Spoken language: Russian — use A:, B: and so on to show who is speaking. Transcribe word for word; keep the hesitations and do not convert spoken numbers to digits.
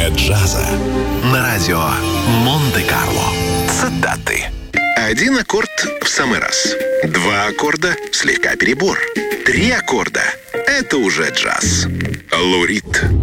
A: джаза на радио Монте-Карло. Цитаты.
B: Один аккорд в самый раз. Два аккорда — слегка перебор. Три аккорда — это уже джаз. Лурид.